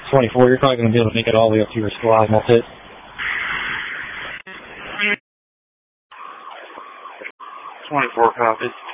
24, you're probably going to be able to make it all the way up to your squad, and that's it. Copies.